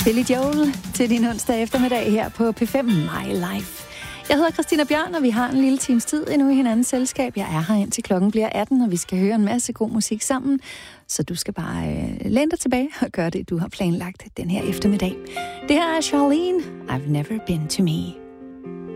Billy Joel til din onsdag eftermiddag her på P5 My Life. Jeg hedder Christina Bjørn, og vi har en lille times tid endnu i hinandens selskab. Jeg er her indtil klokken bliver 18, og vi skal høre en masse god musik sammen. Så du skal bare læne dig tilbage og gøre det, du har planlagt den her eftermiddag. Det her er Charlene, I've Never Been To Me.